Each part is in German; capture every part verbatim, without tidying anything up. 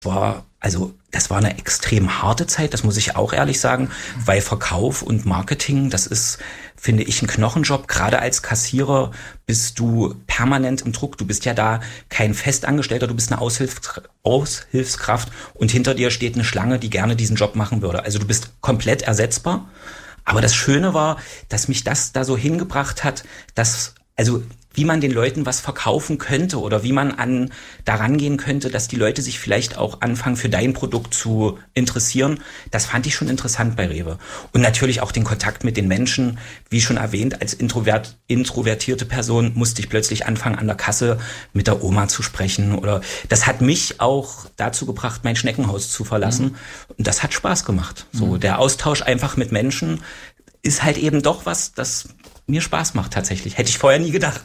War, also das war eine extrem harte Zeit, das muss ich auch ehrlich sagen, weil Verkauf und Marketing, das ist, finde ich, ein Knochenjob. Gerade als Kassierer bist du permanent im Druck. Du bist ja da kein Festangestellter, du bist eine Aushilfs- Aushilfskraft und hinter dir steht eine Schlange, die gerne diesen Job machen würde. Also du bist komplett ersetzbar. Aber das Schöne war, dass mich das da so hingebracht hat, dass, also wie man den Leuten was verkaufen könnte oder wie man an daran gehen könnte, dass die Leute sich vielleicht auch anfangen, für dein Produkt zu interessieren. Das fand ich schon interessant bei Rewe. Und natürlich auch den Kontakt mit den Menschen. Wie schon erwähnt, als introvert, introvertierte Person musste ich plötzlich anfangen, an der Kasse mit der Oma zu sprechen. Oder das hat mich auch dazu gebracht, mein Schneckenhaus zu verlassen. Mhm. Und das hat Spaß gemacht. So, mhm. Der Austausch einfach mit Menschen ist halt eben doch was, das mir Spaß macht tatsächlich. Hätte ich vorher nie gedacht.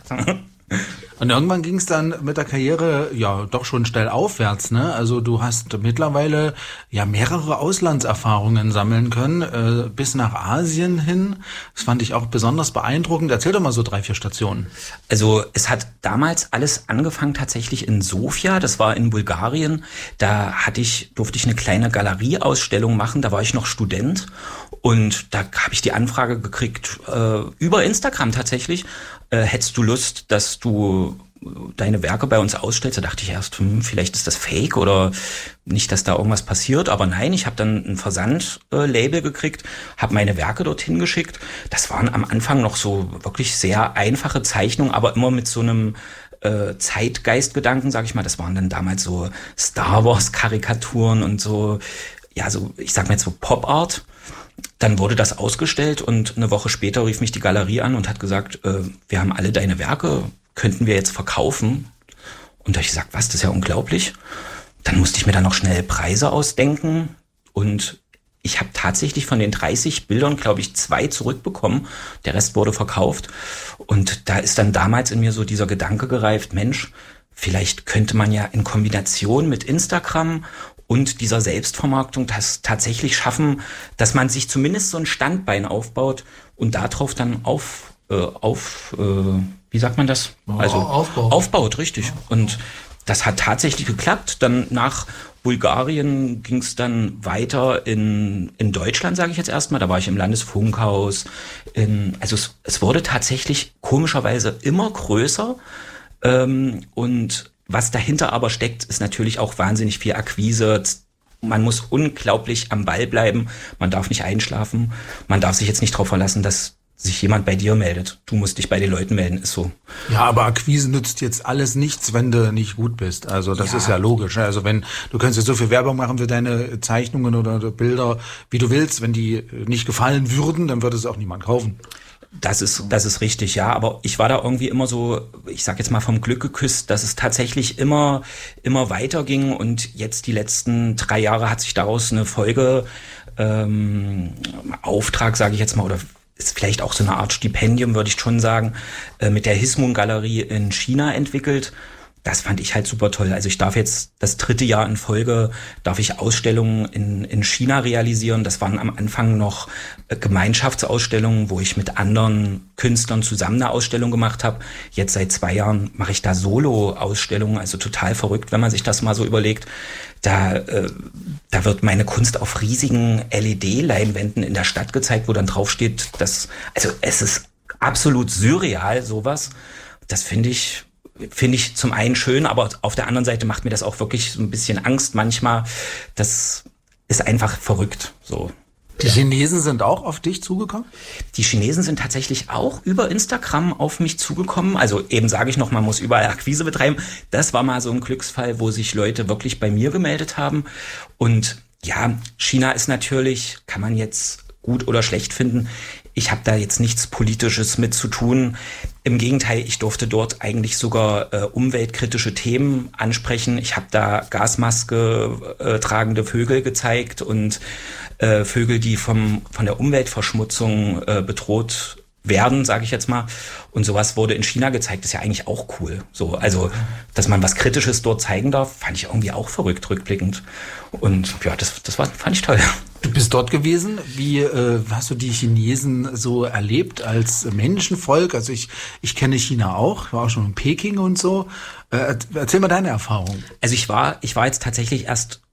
Und irgendwann ging es dann mit der Karriere ja doch schon steil aufwärts, ne? Also du hast mittlerweile ja mehrere Auslandserfahrungen sammeln können, äh, bis nach Asien hin. Das fand ich auch besonders beeindruckend. Erzähl doch mal so drei, vier Stationen. Also es hat damals alles angefangen tatsächlich in Sofia, das war in Bulgarien. Da hatte ich, durfte ich eine kleine Galerieausstellung machen, da war ich noch Student. Und da habe ich die Anfrage gekriegt, äh, über Instagram tatsächlich, äh, hättest du Lust, dass du deine Werke bei uns ausstellst? Da dachte ich erst, hm, vielleicht ist das Fake oder nicht, dass da irgendwas passiert. Aber nein, ich habe dann ein Versandlabel gekriegt, habe meine Werke dorthin geschickt. Das waren am Anfang noch so wirklich sehr einfache Zeichnungen, aber immer mit so einem äh, Zeitgeistgedanken, sag ich mal. Das waren dann damals so Star Wars Karikaturen und so, ja, so, ich sag mal jetzt so Pop Art. Dann wurde das ausgestellt und eine Woche später rief mich die Galerie an und hat gesagt, äh, wir haben alle deine Werke, könnten wir jetzt verkaufen? Und da habe ich gesagt, was, das ist ja unglaublich. Dann musste ich mir dann noch schnell Preise ausdenken und ich habe tatsächlich von den dreißig Bildern, glaube ich, zwei zurückbekommen. Der Rest wurde verkauft und da ist dann damals in mir so dieser Gedanke gereift, Mensch, vielleicht könnte man ja in Kombination mit Instagram und dieser Selbstvermarktung das tatsächlich schaffen, dass man sich zumindest so ein Standbein aufbaut und darauf dann auf, äh, auf äh, wie sagt man das? Also aufbaut, aufbaut richtig. Und das hat tatsächlich geklappt. Dann nach Bulgarien ging es dann weiter in, in Deutschland, sage ich jetzt erstmal. Da war ich im Landesfunkhaus. In, also es, es wurde tatsächlich komischerweise immer größer. Ähm, und was dahinter aber steckt, ist natürlich auch wahnsinnig viel Akquise. Man muss unglaublich am Ball bleiben. Man darf nicht einschlafen. Man darf sich jetzt nicht darauf verlassen, dass sich jemand bei dir meldet. Du musst dich bei den Leuten melden, ist so. Ja, aber Akquise nützt jetzt alles nichts, wenn du nicht gut bist. Also das ja. ist ja logisch. Also wenn du könntest jetzt so viel Werbung machen für deine Zeichnungen oder Bilder, wie du willst, wenn die nicht gefallen würden, dann würde es auch niemand kaufen. Das ist, das ist richtig, ja. Aber ich war da irgendwie immer so, ich sag jetzt mal vom Glück geküsst, dass es tatsächlich immer, immer weiter ging. Und jetzt die letzten drei Jahre hat sich daraus eine Folge, ähm, Auftrag, sage ich jetzt mal, oder ist vielleicht auch so eine Art Stipendium, würde ich schon sagen, äh, mit der Hismun-Galerie in China entwickelt. Das fand ich halt super toll. Also ich darf jetzt das dritte Jahr in Folge, darf ich Ausstellungen in, in China realisieren. Das waren am Anfang noch Gemeinschaftsausstellungen, wo ich mit anderen Künstlern zusammen eine Ausstellung gemacht habe. Jetzt seit zwei Jahren mache ich da Solo-Ausstellungen, also total verrückt, wenn man sich das mal so überlegt. Da, äh, da wird meine Kunst auf riesigen L E D-Leinwänden in der Stadt gezeigt, wo dann draufsteht, dass, also es ist absolut surreal, sowas. Das finde ich... Finde ich zum einen schön, aber auf der anderen Seite macht mir das auch wirklich so ein bisschen Angst manchmal. Das ist einfach verrückt, so. Die Chinesen sind auch auf dich zugekommen? Die Chinesen sind tatsächlich auch über Instagram auf mich zugekommen. Also eben sage ich noch, man muss überall Akquise betreiben. Das war mal so ein Glücksfall, wo sich Leute wirklich bei mir gemeldet haben. Und ja, China ist natürlich, kann man jetzt gut oder schlecht finden. Ich habe da jetzt nichts Politisches mit zu tun. Im Gegenteil, ich durfte dort eigentlich sogar äh, umweltkritische Themen ansprechen. Ich habe da Gasmaske äh, tragende Vögel gezeigt und äh, Vögel, die vom von der Umweltverschmutzung äh, bedroht werden, sage ich jetzt mal. Und sowas wurde in China gezeigt, ist ja eigentlich auch cool. So, also, dass man was Kritisches dort zeigen darf, fand ich irgendwie auch verrückt, rückblickend. Und ja, das, das war, fand ich toll. Du bist dort gewesen. Wie äh, hast du die Chinesen so erlebt als Menschenvolk? Also ich, ich kenne China auch, war auch schon in Peking und so. Äh, erzähl mal deine Erfahrung. Also ich war, ich war jetzt tatsächlich erst